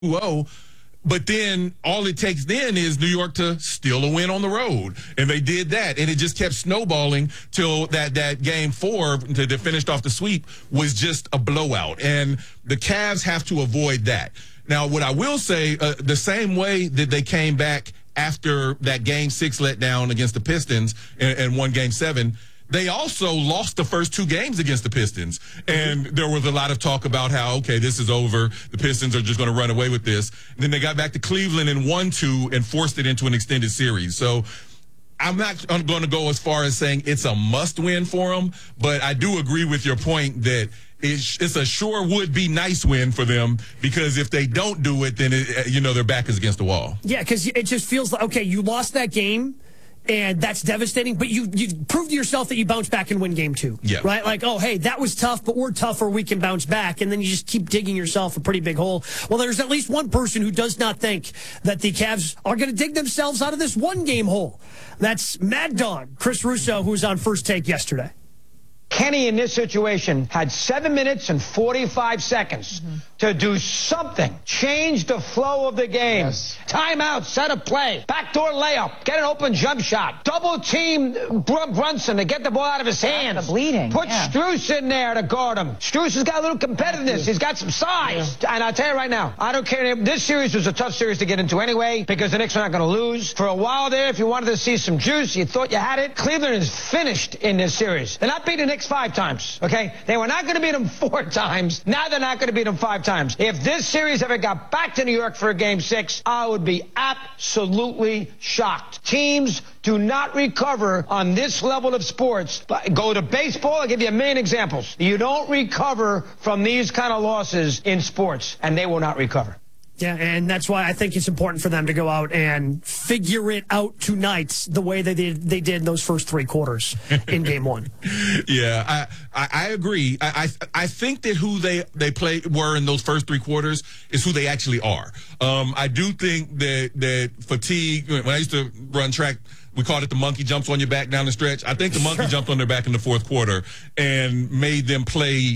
2-0. But then all it takes then is New York to steal a win on the road. And they did that. And it just kept snowballing till that game 4 that finished off the sweep was just a blowout. And the Cavs have to avoid that. Now, what I will say, the same way that they came back after that Game 6 letdown against the Pistons and won Game 7, they also lost the first 2 games against the Pistons. And there was a lot of talk about how, okay, this is over. The Pistons are just going to run away with this. And then they got back to Cleveland and won 2 and forced it into an extended series. So I'm not going to go as far as saying it's a must-win for them, but I do agree with your point that it's a sure would be nice win for them, because if they don't do it, then their back is against the wall. Yeah, because it just feels like, okay, you lost that game, and that's devastating, but you proved to yourself that you bounce back and win game 2. Yeah. Right? Like, oh, hey, that was tough, but we're tougher, we can bounce back. And then you just keep digging yourself a pretty big hole. Well, there's at least one person who does not think that the Cavs are going to dig themselves out of this one-game hole. That's Mad Dog, Chris Russo, who was on First Take yesterday. Kenny, in this situation, had 7 minutes and 45 seconds to do something. Change the flow of the game. Yes. Timeout, set a play, backdoor layup, get an open jump shot, double team Brunson to get the ball out of his hands. The bleeding. Put Strus in there to guard him. Strus has got a little competitiveness. He's got some size. Yeah. And I'll tell you right now, I don't care. This series was a tough series to get into anyway, because the Knicks are not going to lose. For a while there, if you wanted to see some juice, you thought you had it. Cleveland is finished in this series. They're not beating the Knicks 5 times, okay? They were not going to beat them 4 times. Now they're not going to beat them 5 times. If this series ever got back to New York for a Game 6, I would be absolutely shocked. Teams do not recover on this level of sports. Go to baseball, I'll give you a million examples. You don't recover from these kind of losses in sports, and they will not recover. Yeah, and that's why I think it's important for them to go out and figure it out tonight the way they did in those first 3 quarters in Game 1. Yeah, I agree. I think that who they were in those first 3 quarters is who they actually are. I do think that fatigue, when I used to run track, we called it the monkey jumps on your back down the stretch. I think the monkey jumped on their back in the 4th quarter and made them play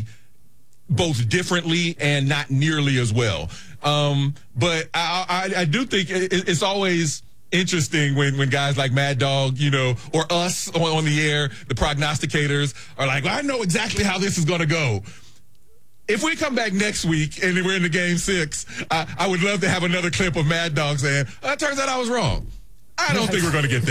both differently and not nearly as well. But I do think it's always interesting when guys like Mad Dog, or us on the air, the prognosticators, are like, well, I know exactly how this is going to go. If we come back next week and we're in the Game 6, I would love to have another clip of Mad Dog saying, it turns out I was wrong. I don't think we're going to get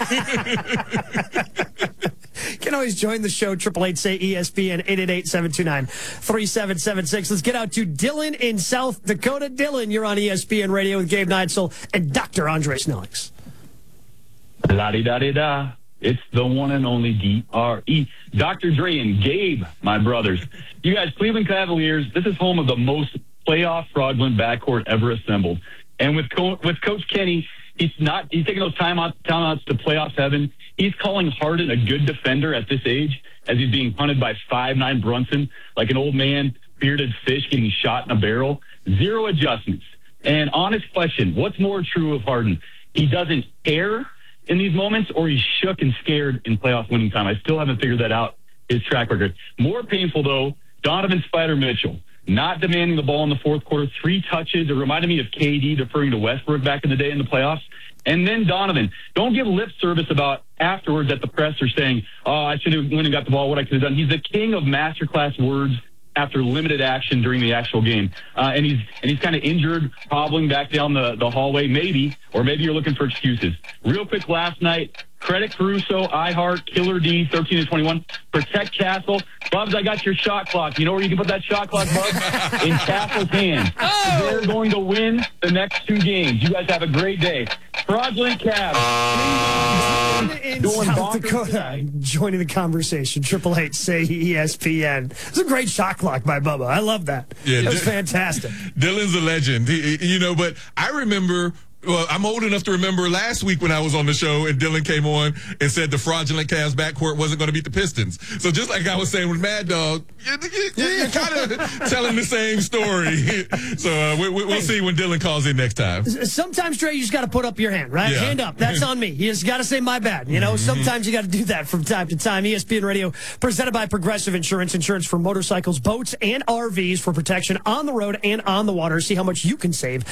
that. You can always join the show, 888-SAY-ESPN, 888-729-3776. Let's get out to Dylan in South Dakota. Dylan, you're on ESPN Radio with Gabe Neitzel and Dr. Andre Snellix. La-di-da-di-da. It's the one and only D-R-E. Dr. Dre and Gabe, my brothers. You guys, Cleveland Cavaliers, this is home of the most playoff fraudulent backcourt ever assembled. And with Coach Kenny, he's taking those timeouts to playoffs heaven. He's calling Harden a good defender at this age, as he's being hunted by 5'9" Brunson like an old man, bearded fish getting shot in a barrel. 0 adjustments. And honest question, what's more true of Harden? He doesn't care in these moments, or he's shook and scared in playoff winning time. I still haven't figured that out, his track record. More painful, though, Donovan Spider Mitchell. Not demanding the ball in the 4th quarter, 3 touches. It reminded me of KD deferring to Westbrook back in the day in the playoffs. And then Donovan, don't give lip service about afterwards at the presser saying, I should have went and got the ball, what I could have done. He's the king of masterclass words after limited action during the actual game. And he's kind of injured, hobbling back down the hallway, maybe, or maybe you're looking for excuses. Real quick, last night, credit Caruso, iHeart, Killer D, 13-21. Protect Castle. Bubs, I got your shot clock. You know where you can put that shot clock, Bubs? In Castle's hands. Oh. They're going to win the next 2 games. You guys have a great day. Fraudulent Cavs. In South Dakota, joining the conversation. 888-SAY-ESPN. It's a great shot clock by Bubba. I love that. Yeah, that's fantastic. Dylan's a legend. But I remember Well, I'm old enough to remember last week when I was on the show and Dylan came on and said the fraudulent Cavs backcourt wasn't going to beat the Pistons. So just like I was saying with Mad Dog, you're kind of telling the same story. So we'll see when Dylan calls in next time. Sometimes, Dre, you just got to put up your hand, right? Yeah. Hand up. That's on me. You just got to say my bad. You know, sometimes you got to do that from time to time. ESPN Radio, presented by Progressive Insurance. Insurance for motorcycles, boats, and RVs for protection on the road and on the water. See how much you can save